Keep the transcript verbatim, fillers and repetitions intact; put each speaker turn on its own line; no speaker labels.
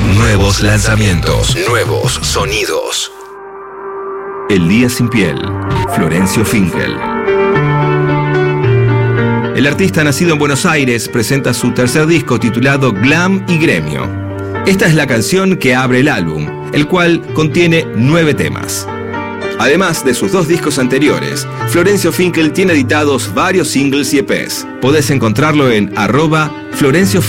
Nuevos lanzamientos, nuevos sonidos. El día sin piel, Florencio Finkel. El artista nacido en Buenos Aires presenta su tercer disco titulado Glam y Gremio. Esta es la canción que abre el álbum, el cual contiene nueve temas. Además de sus dos discos anteriores, Florencio Finkel tiene editados varios singles y E Pes. Podés encontrarlo en arroba Florencio